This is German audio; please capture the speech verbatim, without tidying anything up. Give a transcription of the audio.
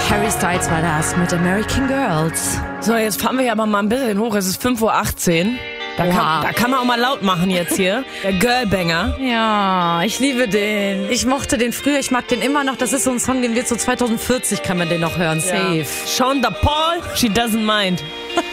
Harry Styles war das mit American Girls. So, jetzt fahren wir ja aber mal ein bisschen hoch. Es ist fünf Uhr achtzehn. Da kann, da kann man auch mal laut machen jetzt hier. Der Girlbanger. Ja, ich liebe den. Ich mochte den früher, ich mag den immer noch. Das ist so ein Song, den wird so zwanzig vierzig kann man den noch hören. Safe. Ja. Sean da Paul, she doesn't mind.